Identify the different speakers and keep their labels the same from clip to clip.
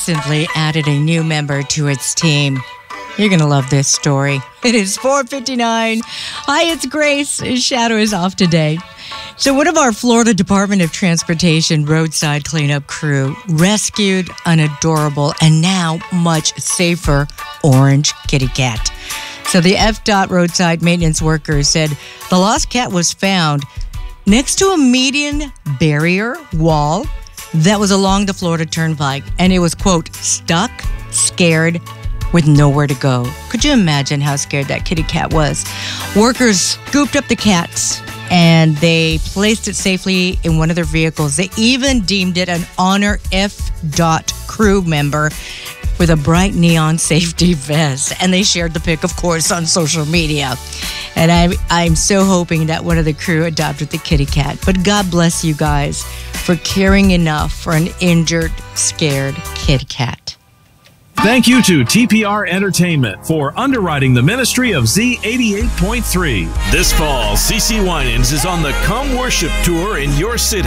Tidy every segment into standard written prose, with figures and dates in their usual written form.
Speaker 1: Recently added a new member to its team. You're going to love this story. It is 4:59. Hi, it's Grace. Shadow is off today. So one of our Florida Department of Transportation roadside cleanup crew rescued an adorable and now much safer orange kitty cat. So the FDOT roadside maintenance workers said the lost cat was found next to a median barrier wall that was along the Florida Turnpike, and it was, quote, stuck, scared, with nowhere to go. Could you imagine how scared that kitty cat was? Workers scooped up the cats and they placed it safely in one of their vehicles. They even deemed it an Honor FDOT crew member with a bright neon safety vest. And they shared the pic, of course, on social media. And I'm so hoping that one of the crew adopted the kitty cat. But God bless you guys for caring enough for an injured, scared kitty cat.
Speaker 2: Thank you to TPR Entertainment for underwriting the ministry of Z88.3. This fall, CeCe Winans is on the Come Worship Tour in your city.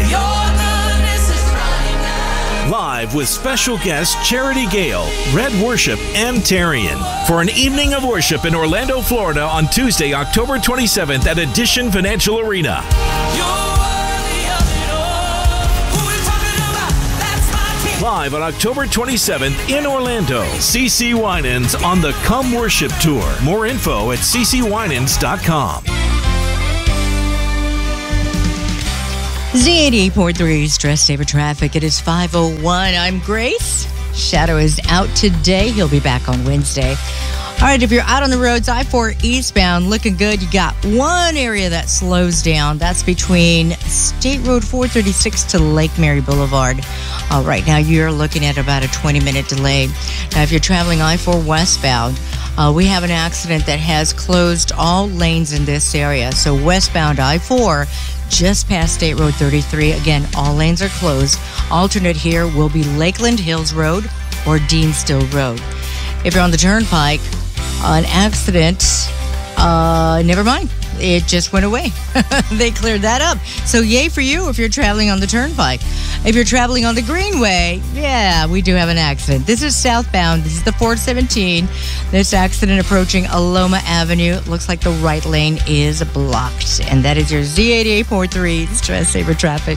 Speaker 2: Live with special guests Charity Gale, Red Worship, and Tarian for an evening of worship in Orlando, Florida on Tuesday, October 27th at Addition Financial Arena. Live on October 27th in Orlando, CeCe Winans on the Come Worship Tour. More info at ccwinans.com.
Speaker 1: Z88.3 Stress Saver Traffic. It is 5:01. I'm Grace. Shadow is out today. He'll be back on Wednesday. All right, if you're out on the roads, I-4 eastbound, looking good. You got one area that slows down. That's between State Road 436 to Lake Mary Boulevard. Right now, you're looking at about a 20-minute delay. Now, if you're traveling I-4 westbound, we have an accident that has closed all lanes in this area. So westbound I-4, just past State Road 33. Again, all lanes are closed. Alternate here will be Lakeland Hills Road or Dean Still Road. If you're on the Turnpike, an accident, never mind. It just went away. They cleared that up. So yay for you if you're traveling on the Turnpike. If you're traveling on the Greenway, yeah, we do have an accident. This is southbound. This is the 417. This accident approaching Aloma Avenue. It looks like the right lane is blocked. And that is your Z88.3 Stress Saver Traffic.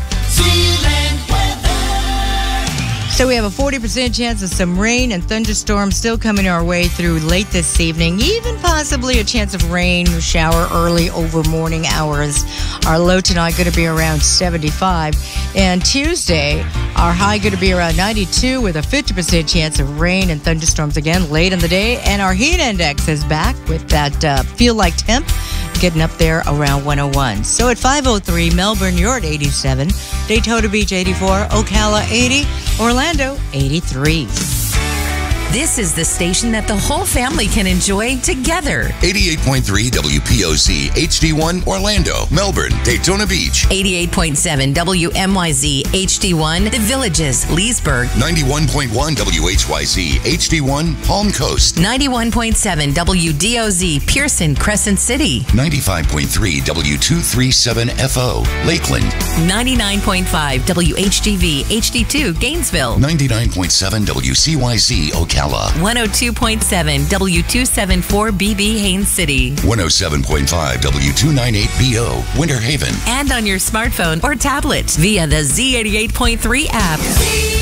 Speaker 1: So we have a 40% chance of some rain and thunderstorms still coming our way through late this evening. Even possibly a chance of rain, shower early over morning hours. Our low tonight going to be around 75. And Tuesday, our high going to be around 92 with a 50% chance of rain and thunderstorms again late in the day. And our heat index is back with that feel like temp getting up there around 101. So at 5:03, Melbourne, you're at 87. Daytona Beach, 84. Ocala, 80. Orlando, 83.
Speaker 3: This is the station that the whole family can enjoy together.
Speaker 4: 88.3 WPOC HD1 Orlando, Melbourne, Daytona Beach.
Speaker 3: 88.7 WMYZ HD1 The Villages, Leesburg.
Speaker 4: 91.1 WHYC HD1 Palm Coast.
Speaker 3: 91.7 WDOZ Pearson, Crescent City.
Speaker 4: 95.3 W237FO Lakeland.
Speaker 3: 99.5 WHGV HD2 Gainesville.
Speaker 4: 99.7 WCYZ Ocala.
Speaker 3: 102.7 W274BB Haines City.
Speaker 4: 107.5 W298BO Winter Haven.
Speaker 3: And on your smartphone or tablet via the Z88.3 app.